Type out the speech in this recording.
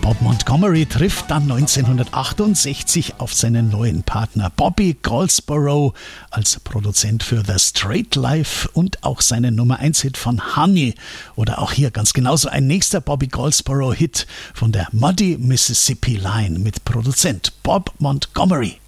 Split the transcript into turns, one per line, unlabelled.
Bob Montgomery trifft dann 1968 auf seinen neuen Partner Bobby Goldsboro als Produzent für The Straight Life und auch seinen Nummer-1-Hit von Honey. Oder auch hier ganz genauso ein nächster Bobby Goldsboro-Hit von der Muddy Mississippi Line mit Produzent Bob Montgomery.